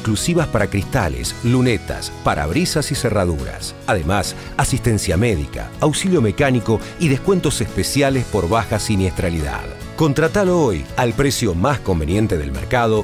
exclusivas para cristales, lunetas, parabrisas y cerraduras. Además, asistencia médica, auxilio mecánico y descuentos especiales por baja siniestralidad. Contratalo hoy al precio más conveniente del mercado